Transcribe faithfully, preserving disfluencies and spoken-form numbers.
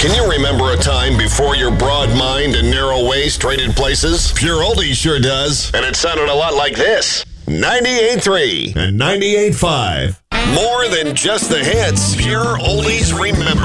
Can you remember a time before your broad mind and narrow waist traded places? Pure Oldies sure does. And it sounded a lot like this. ninety-eight point three and ninety-eight point five. More than just the hits, Pure Oldies Remember.